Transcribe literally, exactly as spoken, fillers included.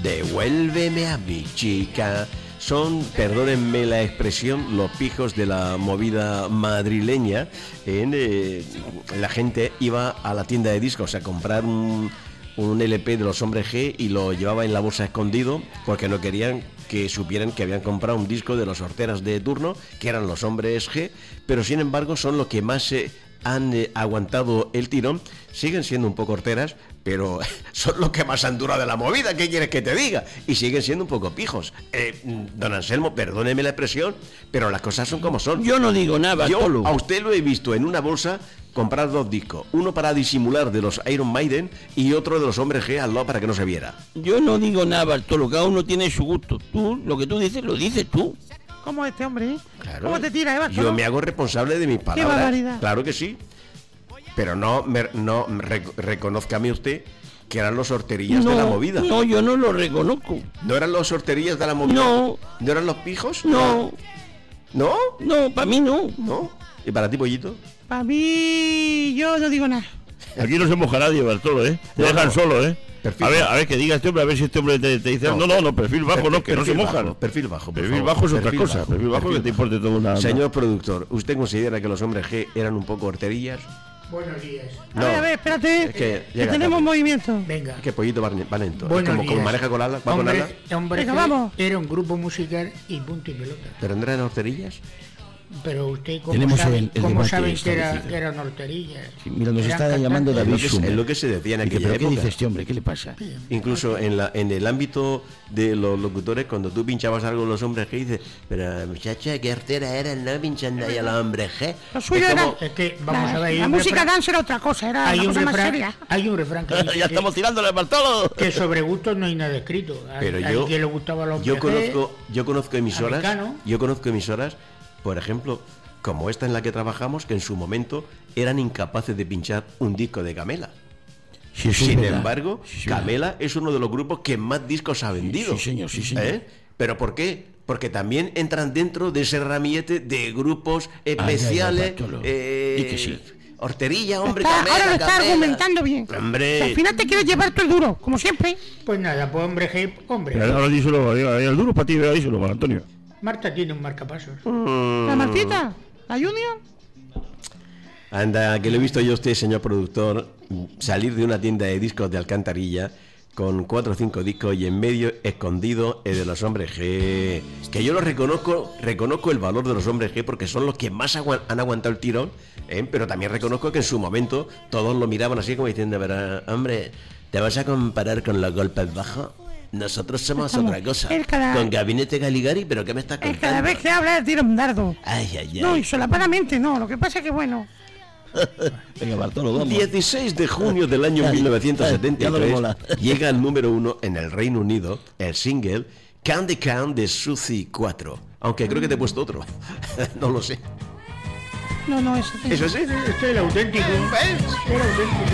Devuélveme a mi chica. Son, perdónenme la expresión, los pijos de la movida madrileña. En, eh, la gente iba a la tienda de discos a comprar un, un L P de los Hombres G y lo llevaba en la bolsa escondido porque no querían que supieran que habían comprado un disco de los horteras de turno, que eran los Hombres G, pero sin embargo son los que más se... Eh, han eh, aguantado el tirón, siguen siendo un poco horteras, pero son los que más han durado de la movida, ¿qué quieres que te diga? Y siguen siendo un poco pijos. Eh, don Anselmo, perdóneme la expresión, pero las cosas son como son. Yo no digo nada, Yo Bartolo. A usted lo he visto en una bolsa comprar dos discos, uno para disimular de los Iron Maiden y otro de los Hombres G al lado para que no se viera. Yo no digo nada, Bartolo, cada uno tiene su gusto. Tú, lo que tú dices, lo dices tú. ¿Cómo este hombre? ¿eh? Claro. ¿Cómo te tira, Eva? Yo me hago responsable de mis palabras. ¡Qué barbaridad! Claro que sí. Pero no me no rec, reconózcame usted que eran los horterillas no, de la movida. No, yo no lo reconozco. ¿No eran los horterillas de la movida? No. ¿No eran los pijos? No. ¿No? No, para mí no. ¿No? ¿Y para ti, Pollito? Para mí, yo no digo nada. Aquí no se moja nadie, Bartolo, ¿eh? Te No, dejan no. solo, ¿eh? Perfil a ver, bajo. a ver, que diga este hombre, a ver si este hombre te, te dice... No. No, no, no, perfil bajo, Perfil- no, que no se perfil mojan. bajo, perfil bajo, por Perfil favor. bajo es otra Perfil cosa. bajo, Perfil bajo perfil que te importe todo una... Señor productor, ¿usted considera que los Hombres G eran un poco horterillas? Buenos días. A ver, a ver, espérate. Es que que llega tenemos tarde. movimiento. Venga. Es que Pollito va, va lento. Es Buenos como, como días. maneja con ala, va con Hombre, ala. hombre Venga, G vamos. era un grupo musical y punto y pelota. ¿Pero no eran horterillas? Pero usted, ¿cómo Tenemos sabe, el- el cómo debate saben que, era, establecido. que eran horterillas? Sí, mira, nos Eran está cantantes. llamando Es David lo, que, Sumer. es lo que se decía en Dice, aquella ¿pero qué época. dice este hombre? ¿Qué le pasa? Incluso en la en el ámbito de los locutores, cuando tú pinchabas algo en los Hombres G, dices, pero muchacha, qué hortera eran, ¿no? Pinchando ahí a los Hombres G. Lo suyo Es era... como- Es que, vamos la, a ver... hay la un música refrán- dance era otra cosa, era hay una un cosa más refrán, seria. hay un refrán que dice ya que- estamos tirándole, Bartolo. que sobre gustos no hay nada escrito. A Pero a yo, alguien le gustaba los yo hombres G, conozco, yo conozco emisoras, americano. yo conozco emisoras, por ejemplo, como esta en la que trabajamos, que en su momento eran incapaces de pinchar un disco de Camela. Sí, eso es Sin verdad. embargo, Sí, es verdad. Camela es uno de los grupos que más discos ha vendido. sí, señor, sí, señor. ¿Eh? ¿Pero por qué? Porque también entran dentro de ese ramillete de grupos especiales. Bartolo. eh, Di que sí. Horterilla, hombre, Está- Camela, ahora lo está Camela. argumentando bien. Hombre. Al final te quieres llevar tú el duro, como siempre. Pues nada, pues hombre G, hombre. Mira, ahora díselo, diga, el duro para ti, vea, díselo, para Antonio. Marta tiene un marcapasos. La Martita, la Junior. Anda, que lo he visto yo a usted, señor productor, salir de una tienda de discos de Alcantarilla con cuatro o cinco discos y en medio escondido el de los Hombres G. Que yo lo reconozco, reconozco el valor de los Hombres G porque son los que más agu- han aguantado el tirón, ¿eh? Pero también reconozco que en su momento todos lo miraban así como diciendo, pero, hombre, ¿te vas a comparar con los golpes bajos? Nosotros somos Estamos- otra cosa. él cada- Con Gabinete Galigari, ¿pero qué me estás Es contando? cada vez que habla tira un dardo. Ay, ay, ay. No, y solapadamente no. Lo que pasa es que, bueno, Venga, Bartolo, vamos. dieciséis de junio del año mil novecientos setenta y Ya no le tres mola. llega al número uno en el Reino Unido el single Candy Can de Suzy cuatro. Aunque creo que te he puesto otro. No lo sé. no, no, eso. ¿Eso sí? Este es el auténtico. ¿Ves? El auténtico.